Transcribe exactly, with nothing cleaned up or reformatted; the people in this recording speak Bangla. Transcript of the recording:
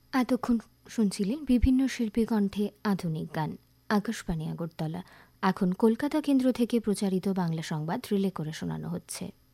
এতক্ষণ শুনছিলেন বিভিন্ন শিল্পী কণ্ঠে আধুনিক গান। আকাশবাণী আগরতলা। এখন কলকাতা কেন্দ্র থেকে প্রচারিত বাংলা সংবাদ রিলে করে শোনানো হচ্ছে।